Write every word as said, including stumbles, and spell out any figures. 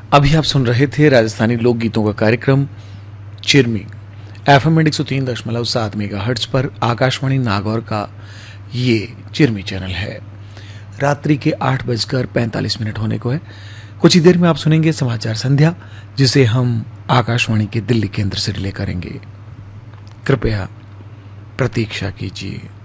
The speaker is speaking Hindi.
अभी आप सुन रहे थे राजस्थानी लोकगीतों का कार्यक्रम चिरमी एफ एम एक सौ तीन दशमलव सात मेगा हर्ट्ज पर आकाशवाणी नागौर का ये चिरमी चैनल है। रात्रि के आठ बजकर पैंतालीस मिनट होने को है। कुछ ही देर में आप सुनेंगे समाचार संध्या, जिसे हम आकाशवाणी के दिल्ली केंद्र से रिले करेंगे। कृपया प्रतीक्षा कीजिए।